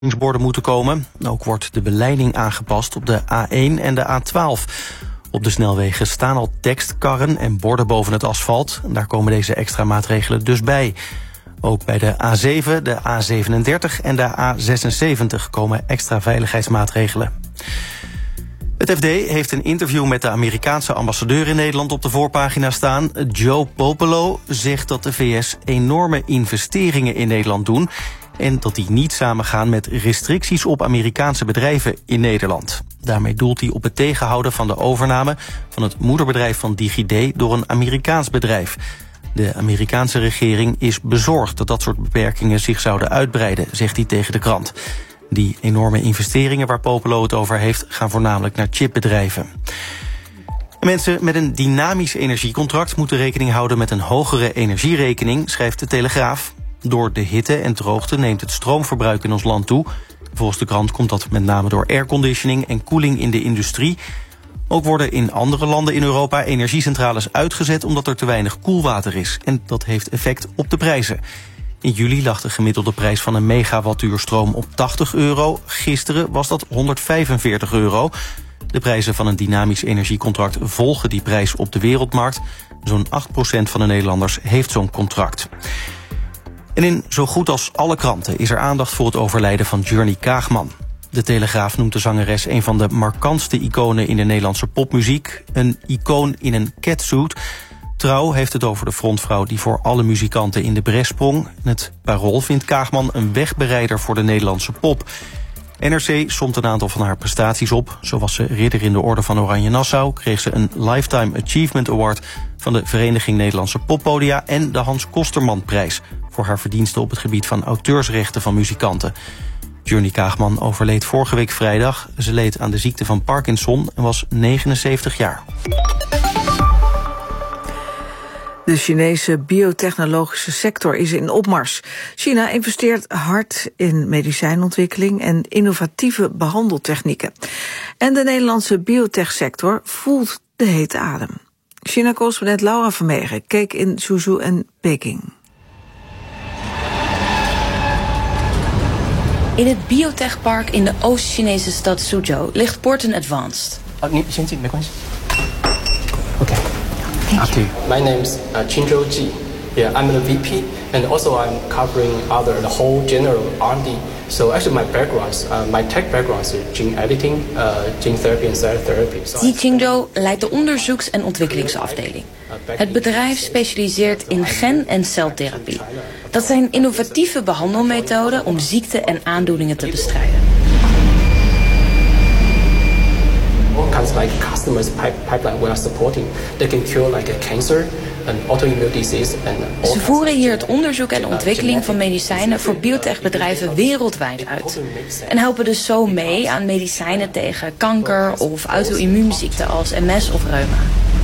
borden moeten komen. Ook wordt de beleiding aangepast op de A1 en de A12. Op de snelwegen staan al tekstkarren en borden boven het asfalt. Daar komen deze extra maatregelen dus bij. Ook bij de A7, de A37 en de A76 komen extra veiligheidsmaatregelen. Het FD heeft een interview met de Amerikaanse ambassadeur in Nederland op de voorpagina staan. Joe Popolo zegt dat de VS enorme investeringen in Nederland doen en dat die niet samengaan met restricties op Amerikaanse bedrijven in Nederland. Daarmee doelt hij op het tegenhouden van de overname van het moederbedrijf van DigiD door een Amerikaans bedrijf. De Amerikaanse regering is bezorgd dat dat soort beperkingen zich zouden uitbreiden, zegt hij tegen de krant. Die enorme investeringen waar Popolo het over heeft gaan voornamelijk naar chipbedrijven. Mensen met een dynamisch energiecontract moeten rekening houden met een hogere energierekening, schrijft de Telegraaf. Door de hitte en droogte neemt het stroomverbruik in ons land toe. Volgens de krant komt dat met name door airconditioning en koeling in de industrie. Ook worden in andere landen in Europa energiecentrales uitgezet omdat er te weinig koelwater is. En dat heeft effect op de prijzen. In juli lag de gemiddelde prijs van een megawattuur stroom op €80. Gisteren was dat €145. De prijzen van een dynamisch energiecontract volgen die prijs op de wereldmarkt. Zo'n 8% van de Nederlanders heeft zo'n contract. En in zo goed als alle kranten is er aandacht voor het overlijden van Journey Kaagman. De Telegraaf noemt de zangeres een van de markantste iconen in de Nederlandse popmuziek. Een icoon in een catsuit. Trouw heeft het over de frontvrouw die voor alle muzikanten in de bres sprong. Het Parool vindt Kaagman een wegbereider voor de Nederlandse pop. NRC somt een aantal van haar prestaties op. Zo was ze ridder in de Orde van Oranje Nassau, kreeg ze een Lifetime Achievement Award van de Vereniging Nederlandse Poppodia en de Hans Kosterman-prijs voor haar verdiensten op het gebied van auteursrechten van muzikanten. Journey Kaagman overleed vorige week vrijdag. Ze leed aan de ziekte van Parkinson en was 79 jaar. De Chinese biotechnologische sector is in opmars. China investeert hard in medicijnontwikkeling en innovatieve behandeltechnieken. En de Nederlandse biotechsector voelt de hete adem. China-correspondent Laura Vermegen keek in Suzhou en Peking. In het biotechpark in de Oost-Chinese stad Suzhou ligt Porton Advanced. Okay. Okay. My name is Qingzhou Ji. Yeah, I'm the VP, and also I'm covering the whole general R&D. So actually, my tech background is gene editing, gene therapy and cell therapy. Ji Qingzhou leidt de onderzoeks- en ontwikkelingsafdeling. Het bedrijf specialiseert in gen- en celtherapie. Dat zijn innovatieve behandelmethoden om ziekten en aandoeningen te bestrijden. Like customers pipeline we are supporting, they can cure like a cancer, an autoimmune disease and. Ze voeren hier het onderzoek en ontwikkeling van medicijnen voor biotechbedrijven wereldwijd uit. En helpen dus zo mee aan medicijnen tegen kanker of auto-immuunziekten als MS of reuma.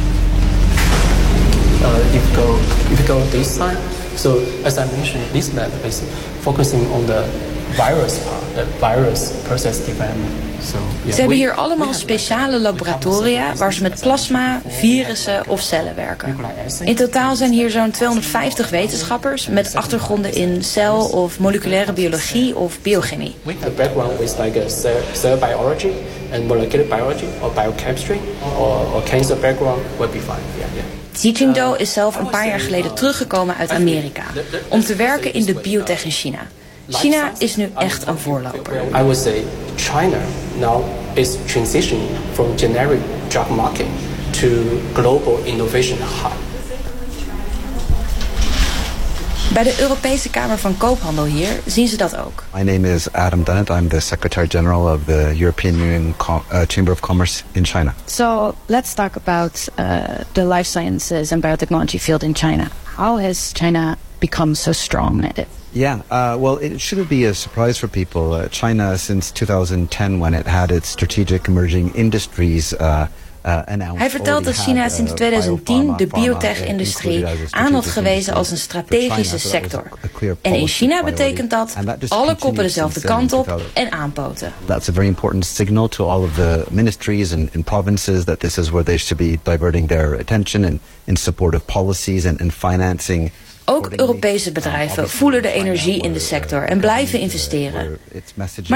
If you go this side, so as I mentioned, this lab is focusing on the virus part, the virus process development. Ze hebben hier allemaal speciale laboratoria waar ze met plasma, virussen of cellen werken. In totaal zijn hier zo'n 250 wetenschappers met achtergronden in cel- of moleculaire biologie of biochemie. The background is like a cell biology and molecular biology or biochemistry or cancer background would be fine. Ji Qingzhou is zelf een paar jaar geleden teruggekomen uit Amerika om te werken in de biotech in China. China is nu echt een voorloper. I would say China now is transitioning from generic drug market to global innovation hub. Bij de Europese Kamer van Koophandel hier zien ze dat ook. My name is Adam Dunnett. I'm the Secretary-General of the European Union Chamber of Commerce in China. So let's talk about the life sciences and biotechnology field in China. How has China become so strong at it? Yeah, well, it shouldn't be a surprise for people. China, since 2010, when it had its strategic emerging industries. Hij vertelt dat China sinds 2010 de biotech-industrie aan had gewezen als een strategische sector. En in China betekent dat alle koppen dezelfde kant op en aanpoten. That's a very important signal to all of the ministries and provinces that this is where they should be diverting their attention in support of policies and financing Ook Europese bedrijven voelen de energie in de sector en blijven investeren. Maar